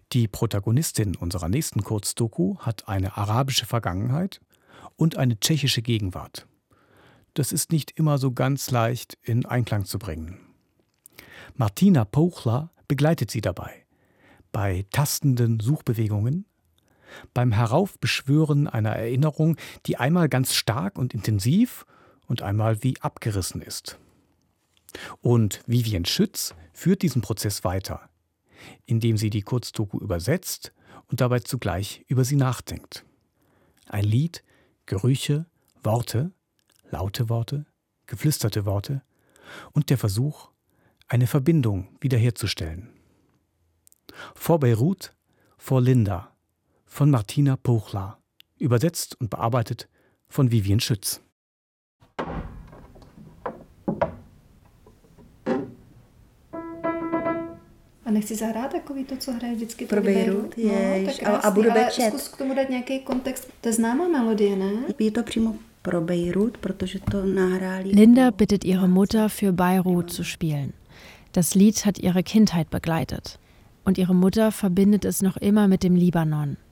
Die Protagonistin unserer nächsten Kurzdoku hat eine arabische Vergangenheit und eine tschechische Gegenwart. Das ist nicht immer so ganz leicht in Einklang zu bringen. Martina Pouchla begleitet sie dabei. Bei tastenden Suchbewegungen, beim Heraufbeschwören einer Erinnerung, die einmal ganz stark und intensiv und einmal wie abgerissen ist. Und Vivian Schütz führt diesen Prozess weiter, indem sie die Kurzdoku übersetzt und dabei zugleich über sie nachdenkt. Ein Lied, Gerüche, Worte, laute Worte, geflüsterte Worte und der Versuch, eine Verbindung wiederherzustellen. Vor Beirut, vor Linda von Martina Pouchla, übersetzt und bearbeitet von Vivian Schütz. A nechci zahrát takový to, co hraje vždycky pro Beirut? A budu ale zkus k tomu dát nějaký kontext. To je známá melodie, ne? Je to přímo pro Beirut, protože to nahráli. Linda bittet ihre Mutter, für Beirut zu spielen. Das Lied hat ihre Kindheit begleitet. Und ihre Mutter verbindet es noch immer mit dem Libanon.